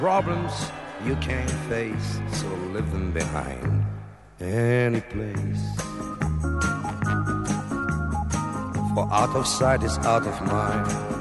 Problems you can't face, so leave them behind any place. For out of sight is out of mind.